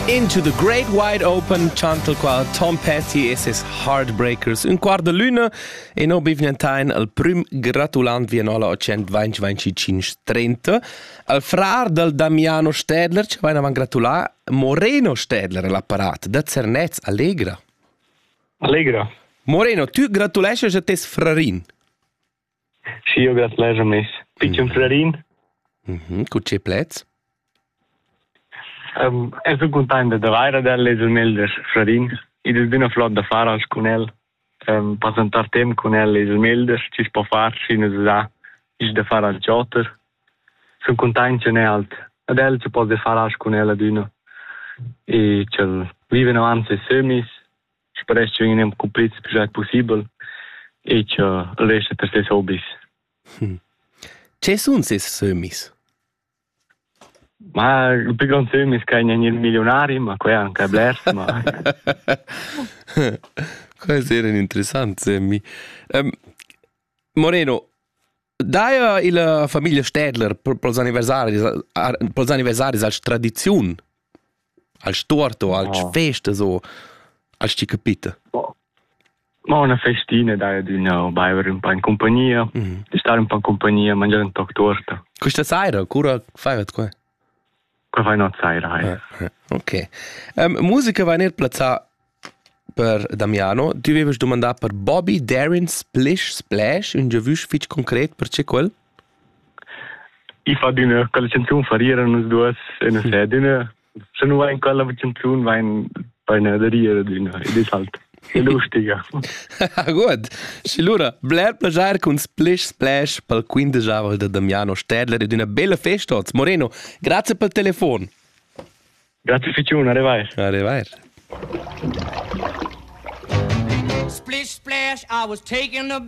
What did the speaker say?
Into the Great Wide Open, chantel qua Tom Petty e ses Heartbreakers. Un quart de luna e no bivniantain al prim gratulant vienola o 125-30. Al frar del Damiano Stedler ci vain avan gratular Moreno Stedler all'apparat, da Zernez, Allegra. Allegra. Moreno, tu gratulesces a tes frarin? Sì, io gratulesce a me. Piccion frarin. Cu ce plez? Sono contento da vaira delle melder frarin. Ed è una flot da fare als con el. Passantar tempo con el le melder, ci si può fare, ci ne sa, is da fare al jotter. Sono contento ne alt. Adel ci può fare als con el ad una. E ci viven avanti semis. Spero che vengono completi il più possibile. E ci resta per ses hobbies. Ce sono ses semis? Ma il più grande sogno è che non è milionari, ma qui è anche blers, ma... Questo era interessante, Semmi. Moreno, dai la famiglia Stedler per gli anniversari als tradizione, als torto, als festa, so, als ci capite? Ma una festina, dai, di no, bever un po' in compagnia, di stare un po' in compagnia, mangiare un tocco torta. Questa sera, cura fai qua? Qua fai una sera, Ok. Musica va nel plaza per Damiano. Tu avevi domandato per Bobby Darin Splish Splash, un giavush fitch concret per c'è quel? Io fa di una, quella canzone farire nos due, e non sei, di una, se non vai in quella canzone, vai in una derriere di una, ed è salto. È lustige. Gut. Și allora, bler plagiar con Splish Splash pel 15 avel de Damiano Stedler ed una bella festa. Moreno, grazie pel telefon. Grazie Ficiuna, arrivai. Arrivai. Splish splash, I was taking a